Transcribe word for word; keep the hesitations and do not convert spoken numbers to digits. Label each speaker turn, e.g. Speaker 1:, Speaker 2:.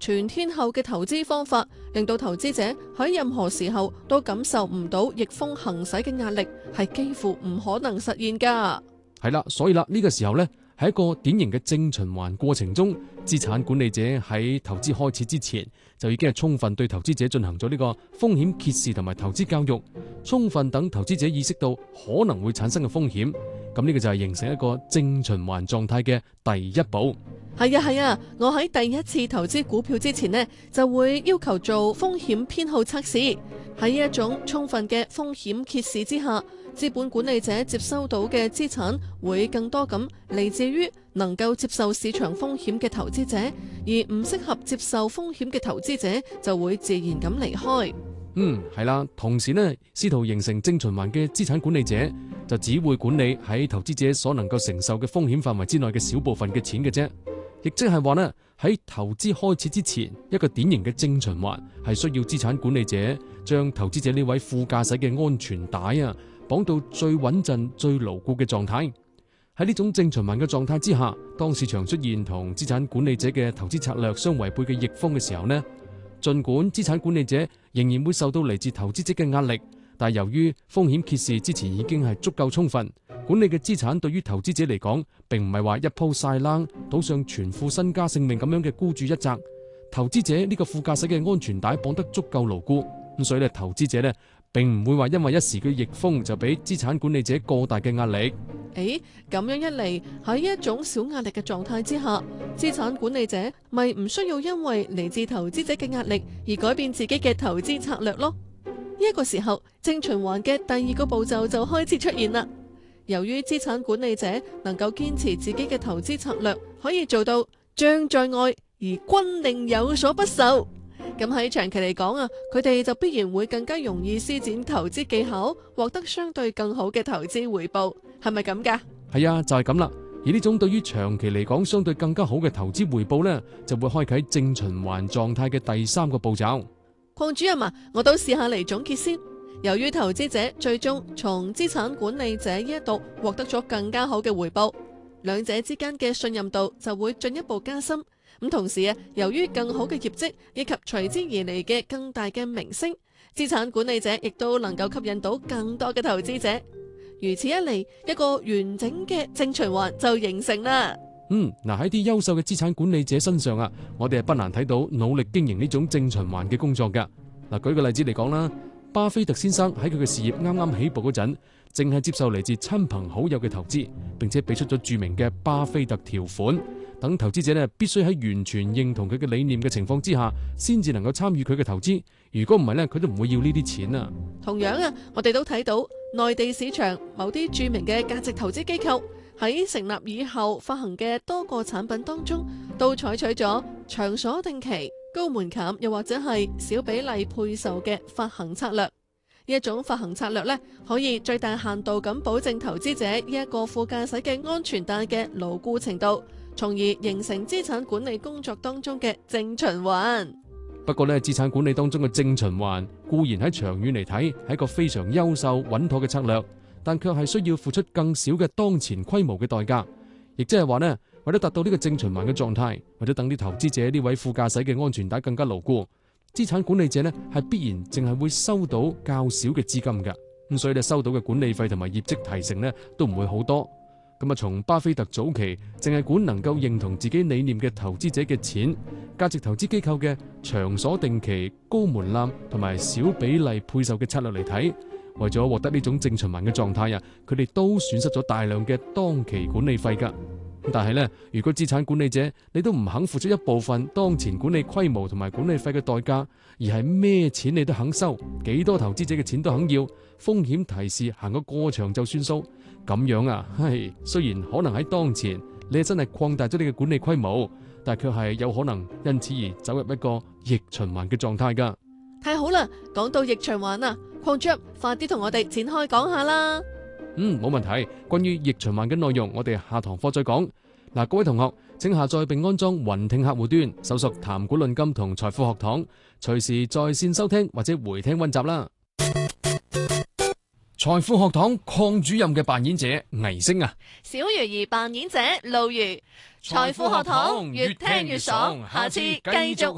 Speaker 1: 全天候嘅投資方法，令到投資者喺任何時候都感受唔到逆風行駛嘅壓力，係幾乎唔可能實現㗎。
Speaker 2: 係啦，所以啦，呢個時候呢，喺一個典型嘅正循環過程中，資產管理者喺投資開始之前就已經係充分對投資者進行咗呢個風險揭示同埋投資教育，充分等投資者意識到可能會產生嘅風險。咁呢個就係形成一個正循環狀態嘅第一步。
Speaker 1: 係啊係啊，我喺第一次投資股票之前呢，就會要求做風險偏好測試。喺呢一種充分嘅風險揭示之下，資本管理者接收到嘅資產會更多咁嚟自於能夠接受市場風險嘅投資者，而唔適合接受風險嘅投資者就會自然咁離開。
Speaker 2: 嗯，係啦，同時呢，試圖形成正循環嘅資產管理者就只會管理喺投資者所能夠承受嘅風險範圍之內嘅小部分嘅錢嘅啫。亦即係話呢，喺投資開始之前，一個典型嘅正循環係需要資產管理者將投資者呢位副駕駛嘅安全帶啊綁到最穩陣、最牢固嘅狀態。喺呢種正循環嘅狀態之下，當市場出現同資產管理者嘅投資策略相違背嘅逆風嘅時候呢，儘管資產管理者仍然會受到嚟自投資者嘅壓力，但係由於風險揭示之前已經係足夠充分，管理嘅資產對於投資者嚟講，並唔係話一鋪晒冷，賭上全副身家性命咁樣嘅孤注一擲。投資者呢個副駕駛嘅安全帶綁得足夠牢固，咁所以咧，投資者咧並唔會話因為一時嘅逆風就俾資產管理者過大嘅壓力。
Speaker 1: 誒，咁樣一嚟，喺一種小壓力嘅狀態之下，資產管理者咪唔需要因為嚟自投資者嘅壓力而改變自己嘅投資策略咯。呢一個時候，正循環嘅第二個步驟就開始出現啦。由於資產管理者能夠堅持自己嘅投資策略，可以做到將在外而軍令有所不受。咁喺長期嚟講啊，佢哋就必然會更加容易施展投資技巧，獲得相對更好嘅投資回報。係咪咁噶？
Speaker 2: 係啊，就係咁啦。而呢種對於長期嚟講相對更加好嘅投資回報呢，就會開啟正循環狀態嘅第三個步驟。
Speaker 1: 鄺主任啊，我都試下嚟總結先。由於投資者最終從資產管理者呢一度獲得咗更加好嘅回報，兩者之間嘅信任度就會進一步加深。咁同時啊，由於更好嘅業績以及隨之而嚟嘅更大嘅名聲，資產管理者亦都能夠吸引到更多嘅投資者。如此一嚟，一個完整嘅正循環就形成啦。
Speaker 2: 嗯，嗱，喺啲優秀嘅資產管理者身上啊，我哋係不難睇到努力經營呢種正循環嘅工作噶。嗱，舉個例子嚟講啦，巴菲特先生喺佢嘅事業啱啱起步嗰陣，淨係接受嚟自親朋好友嘅投資，並且俾出咗著名嘅巴菲特條款，等投資者呢必須喺完全認同佢嘅理念嘅情況之下，先至能夠參與佢嘅投資。如果唔係呢，佢都唔會要呢啲錢啊。同樣啊，
Speaker 1: 我哋都睇到內地市場某啲著名嘅價值投資機構喺成立以後發行嘅多個產品當中，都採取咗長鎖定期、高門檻又或者係小比例配售嘅發行策略。呢一種發行策略呢，可以最大限度咁保證投資者呢一個副駕駛嘅安全帶嘅牢固程度，從而形成資產管理工作當中嘅正循環。
Speaker 2: 不過呢，資產管理當中嘅正循環固然喺長遠嚟睇係一個非常優秀穩妥嘅策略，但卻係需要付出更少嘅當前規模嘅代價。亦即係話呢，為咗達到呢個正循環嘅狀態，為咗等啲投資者呢位副駕駛嘅安全帶更加牢固，資產管理者呢係必然淨係會收到較少嘅資金㗎。咁所以呢，收到嘅管理費同埋業績提成呢都唔會好多。咁啊，從巴菲特早期淨係管能夠認同自己理念嘅投資者嘅錢，價值投資機構嘅長鎖定期、高門檻同埋小比例配售嘅策略嚟睇，為咗獲得呢種正循環嘅狀態啊，佢哋都損失咗大量嘅當期管理費㗎。但係呢，如果資產管理者你都唔肯付出一部分當前管理規模同埋管理費嘅代價，而係咩錢你都肯收，幾多投資者嘅錢都肯要，風險提示行個過場就算數，咁樣啊，唉，雖然可能喺當前你係真係擴大咗你嘅管理規模，但係卻係有可能因此而走入一個逆循環嘅狀態噶。
Speaker 1: 太好啦，講到逆循環啊，鄺主任快啲同我哋展開講下啦。
Speaker 2: 嗯，冇問題。關於逆循環嘅內容，我哋下堂課再講。嗱，各位同學，請下載並安裝雲聽客戶端，搜索談股論金同財富學堂，隨時在線收聽或者回聽溫習啦。財富學堂鄺主任嘅扮演者倪星啊，
Speaker 1: 小魚兒扮演者路如。財富學堂越聽越爽，下次繼續。